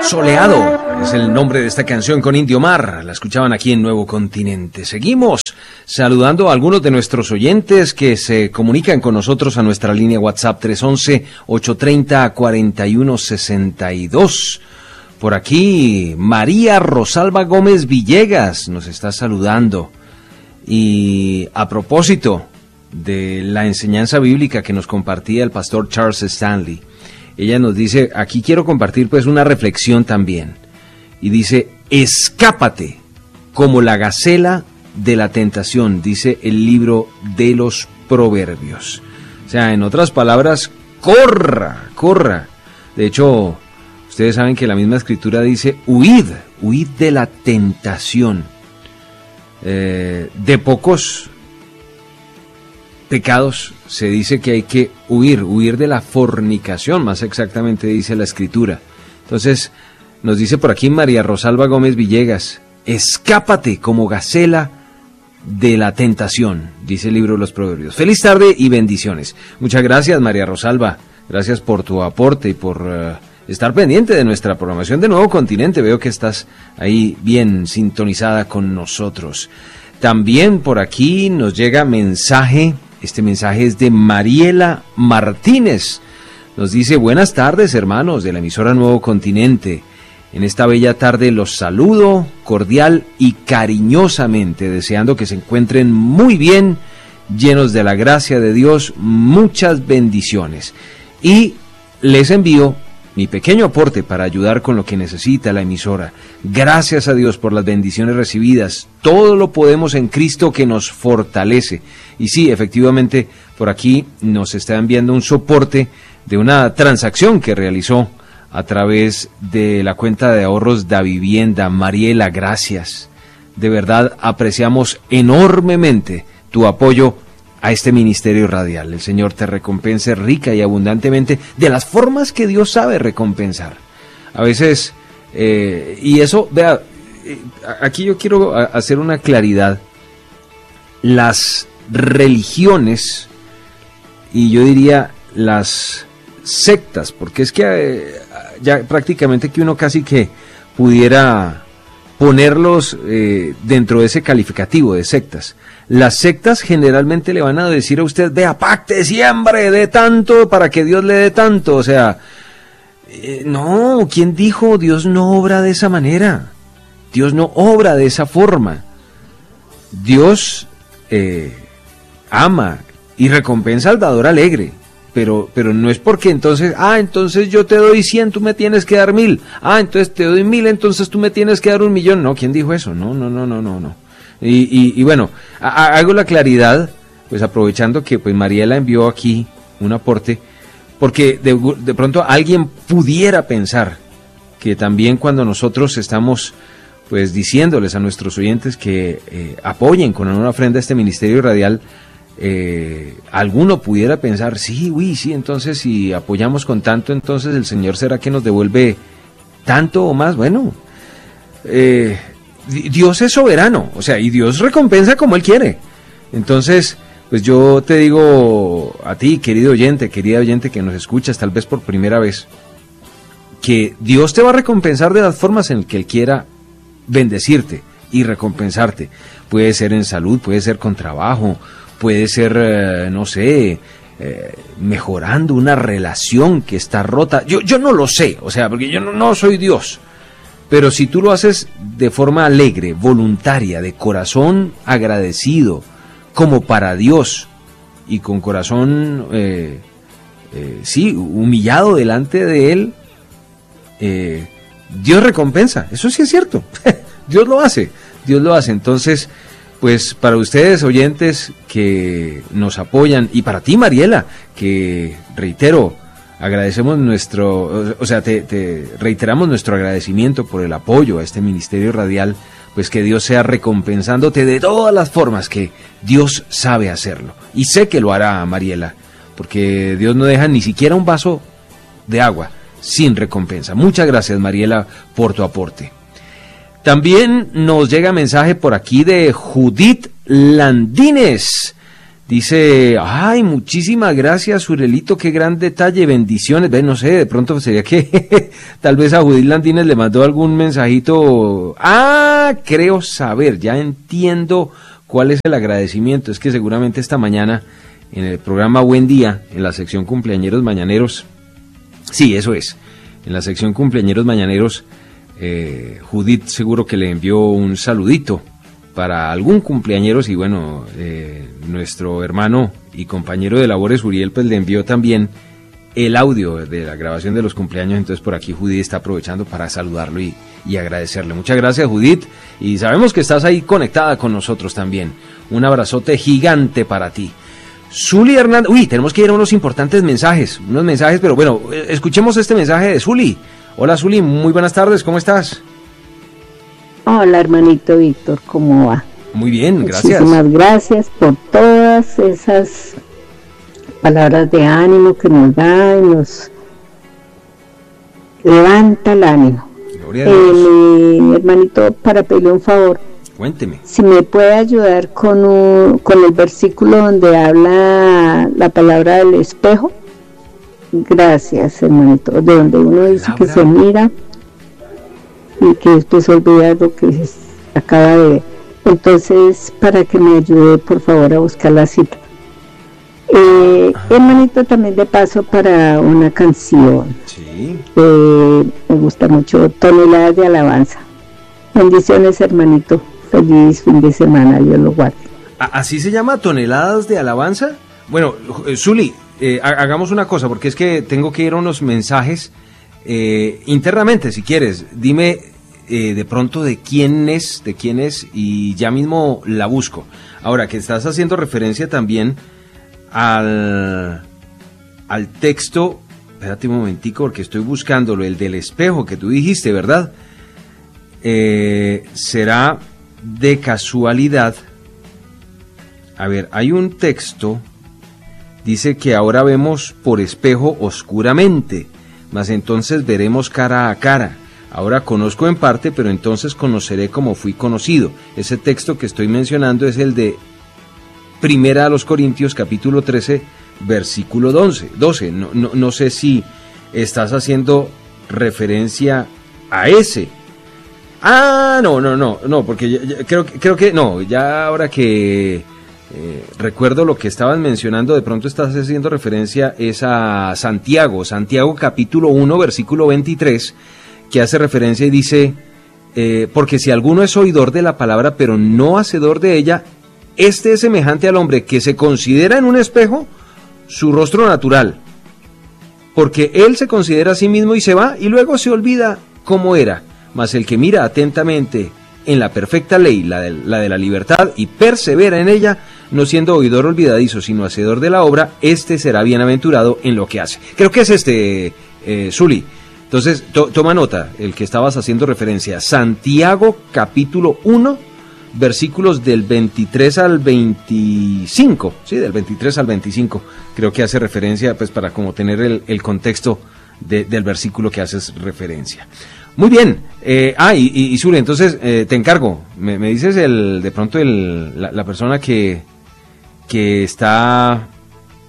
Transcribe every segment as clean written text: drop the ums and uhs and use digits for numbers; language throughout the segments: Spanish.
Soleado es el nombre de esta canción con Indio Mar. La escuchaban aquí en Nuevo Continente. Seguimos saludando a algunos de nuestros oyentes que se comunican con nosotros a nuestra línea WhatsApp 311-830-4162. Por aquí, María Rosalba Gómez Villegas nos está saludando. Y a propósito de la enseñanza bíblica que nos compartía el pastor Charles Stanley, ella nos dice, aquí quiero compartir pues una reflexión también. Y dice, escápate como la gacela de la tentación, dice el libro de los Proverbios. O sea, en otras palabras, corra. De hecho, ustedes saben que la misma escritura dice, huid de la tentación. De pocos pecados se dice que hay que huir de la fornicación, más exactamente dice la escritura. Entonces, nos dice por aquí María Rosalba Gómez Villegas, escápate como gacela de la tentación, dice el libro de los Proverbios. Feliz tarde y bendiciones. Muchas gracias, María Rosalba, gracias por tu aporte y por estar pendiente de nuestra programación de Nuevo Continente. Veo que estás ahí bien sintonizada con nosotros. También por aquí nos llega mensaje. Este mensaje es de Mariela Martínez. Nos dice, buenas tardes, hermanos de la emisora Nuevo Continente. En esta bella tarde los saludo cordial y cariñosamente, deseando que se encuentren muy bien, llenos de la gracia de Dios, muchas bendiciones. Y les envío mi pequeño aporte para ayudar con lo que necesita la emisora. Gracias a Dios por las bendiciones recibidas. Todo lo podemos en Cristo que nos fortalece. Y sí, efectivamente, por aquí nos está enviando un soporte de una transacción que realizó a través de la cuenta de ahorros Da Vivienda. Mariela, gracias. De verdad apreciamos enormemente tu apoyo a este ministerio radial. El Señor te recompense rica y abundantemente de las formas que Dios sabe recompensar. A veces, y eso, vea, aquí yo quiero hacer una claridad. Las religiones, y yo diría las sectas, porque es que ya prácticamente que uno casi que pudiera ponerlos dentro de ese calificativo de sectas. Las sectas generalmente le van a decir a usted, vea, pacte siempre, dé tanto para que Dios le dé tanto. O sea, no, ¿quién dijo? Dios no obra de esa manera. Dios no obra de esa forma. Dios ama y recompensa al dador alegre. Pero no es porque entonces, entonces yo te doy 100, tú me tienes que dar 1000. Entonces te doy 1000, entonces tú me tienes que dar 1,000,000. No, ¿quién dijo eso? No. Y bueno, hago la claridad, pues aprovechando que pues Mariela envió aquí un aporte, porque de pronto alguien pudiera pensar que también cuando nosotros estamos pues diciéndoles a nuestros oyentes que apoyen con una ofrenda a este ministerio radial, alguno pudiera pensar, sí, entonces si apoyamos con tanto, entonces el Señor será que nos devuelve tanto o más. Bueno, Dios es soberano, o sea, y Dios recompensa como Él quiere. Entonces, pues yo te digo a ti, querida oyente que nos escuchas tal vez por primera vez, que Dios te va a recompensar de las formas en que Él quiera bendecirte y recompensarte. Puede ser en salud, puede ser con trabajo, puede ser, mejorando una relación que está rota. Yo no lo sé, o sea, porque yo no soy Dios. Pero si tú lo haces de forma alegre, voluntaria, de corazón agradecido, como para Dios, y con corazón, humillado delante de Él, Dios recompensa. Eso sí es cierto. Dios lo hace. Entonces, pues para ustedes, oyentes, que nos apoyan, y para ti, Mariela, que reitero, agradecemos te reiteramos nuestro agradecimiento por el apoyo a este ministerio radial, pues que Dios sea recompensándote de todas las formas que Dios sabe hacerlo. Y sé que lo hará, Mariela, porque Dios no deja ni siquiera un vaso de agua sin recompensa. Muchas gracias, Mariela, por tu aporte. También nos llega mensaje por aquí de Judith Landines. Dice, ay, muchísimas gracias, Urelito, qué gran detalle, bendiciones. No sé, de pronto sería que tal vez a Judith Landines le mandó algún mensajito. Creo saber, ya entiendo cuál es el agradecimiento. Es que seguramente esta mañana en el programa Buen Día, en la sección Cumpleañeros Mañaneros, sí, eso es, en la sección Cumpleañeros Mañaneros, Judith seguro que le envió un saludito para algún cumpleañeros y bueno, nuestro hermano y compañero de labores Uriel pues le envió también el audio de la grabación de los cumpleaños, entonces por aquí Judith está aprovechando para saludarlo y agradecerle. Muchas gracias, Judith, y sabemos que estás ahí conectada con nosotros también. Un abrazote gigante para ti. Zuli Hernández, tenemos que ir a unos importantes mensajes, pero bueno, escuchemos este mensaje de Zuli. Hola Zuli, muy buenas tardes, ¿cómo estás? Hola hermanito Víctor, ¿cómo va? Muy bien, gracias. Muchísimas gracias por todas esas palabras de ánimo que nos da y nos levanta el ánimo. Gloria a Dios. Hermanito, para pedirle un favor. Cuénteme. Si me puede ayudar con el versículo donde habla la palabra del espejo. Gracias, hermanito. De donde uno dice que se mira y que después olvida lo que acaba de ver. Entonces, para que me ayude, por favor, a buscar la cita. Hermanito, también de paso para una canción. Sí. Me gusta mucho, Toneladas de Alabanza. Bendiciones, hermanito. Feliz fin de semana, Dios lo guarde. ¿Así se llama, Toneladas de Alabanza? Bueno, Zuli, hagamos una cosa, porque es que tengo que ir a unos mensajes internamente, si quieres. Dime de pronto de quién es, y ya mismo la busco. Ahora, que estás haciendo referencia también al texto, espérate un momentico, porque estoy buscándolo, el del espejo que tú dijiste, ¿verdad? Será de casualidad. A ver, hay un texto, dice que ahora vemos por espejo oscuramente, mas entonces veremos cara a cara. Ahora conozco en parte, pero entonces conoceré como fui conocido. Ese texto que estoy mencionando es el de Primera a los Corintios, capítulo 13, versículo 12. No sé si estás haciendo referencia a ese. No, porque creo que no, ya ahora que recuerdo lo que estabas mencionando, de pronto estás haciendo referencia es a Santiago capítulo 1, versículo 23, que hace referencia y dice, porque si alguno es oidor de la palabra, pero no hacedor de ella, este es semejante al hombre que se considera en un espejo su rostro natural, porque él se considera a sí mismo y se va, y luego se olvida cómo era. Mas el que mira atentamente en la perfecta ley, la de la libertad, y persevera en ella, no siendo oidor olvidadizo, sino hacedor de la obra, este será bienaventurado en lo que hace. Creo que es Zuli. Entonces, toma nota, el que estabas haciendo referencia, Santiago capítulo 1, versículos del 23 al 25, sí, del 23 al 25, creo que hace referencia, pues para como tener el contexto del versículo que haces referencia. Muy bien, y Zuli, entonces te encargo, me dices de pronto la persona que está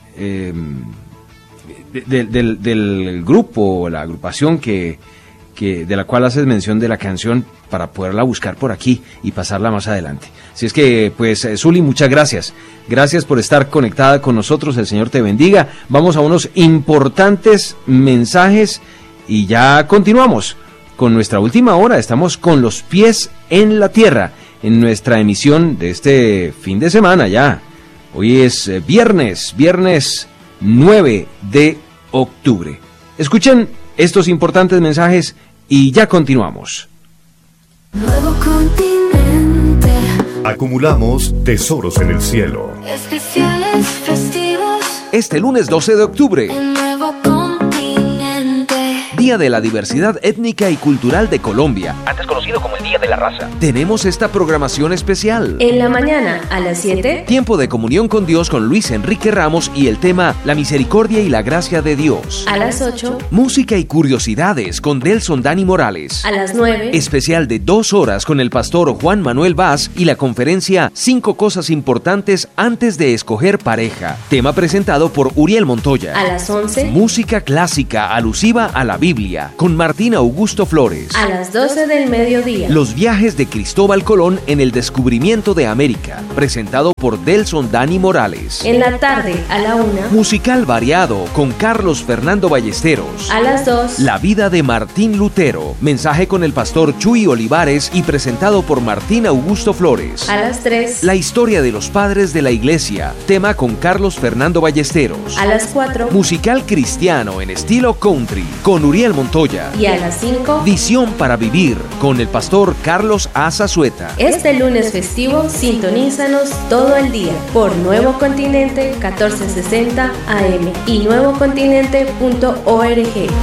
del grupo, la agrupación de la cual haces mención de la canción, para poderla buscar por aquí y pasarla más adelante. Así es que, pues, Zuli, muchas gracias. Gracias por estar conectada con nosotros, el Señor te bendiga. Vamos a unos importantes mensajes y ya continuamos con nuestra última hora. Estamos con los pies en la tierra en nuestra emisión de este fin de semana ya. Hoy es viernes 9 de octubre. Escuchen estos importantes mensajes y ya continuamos. Nuevo continente. Acumulamos tesoros en el cielo. Especiales festivos. Este lunes 12 de octubre. Un nuevo continente. Día de la Diversidad Étnica y Cultural de Colombia, antes conocido como el Día de la Raza. tenemos esta programación especial. En la mañana, a las 7, Tiempo de comunión con Dios con Luis Enrique Ramos y el tema La misericordia y la gracia de Dios. a las 8, Música y curiosidades con Delson Dani Morales. a las 9, Especial de 2 horas con el pastor Juan Manuel Vaz y la conferencia 5 cosas importantes antes de escoger pareja. Tema presentado por Uriel Montoya. a las 11, Música clásica alusiva a la Biblia con Martín Augusto Flores. a las 12 del mediodía. Los viajes de Cristóbal Colón en el descubrimiento de América, presentado por Delson Dani Morales. En la tarde, a la 1, Musical variado con Carlos Fernando Ballesteros. a las 2, La vida de Martín Lutero, mensaje con el pastor Chuy Olivares y presentado por Martín Augusto Flores. a las 3, La historia de los padres de la iglesia, tema con Carlos Fernando Ballesteros. a las 4 Musical cristiano en estilo country con Uriel Montoya. y a las 5. Visión para vivir con el pastor Carlos Azazueta. Este lunes festivo, sintonízanos todo el día por Nuevo Continente 1460 AM y nuevocontinente.org.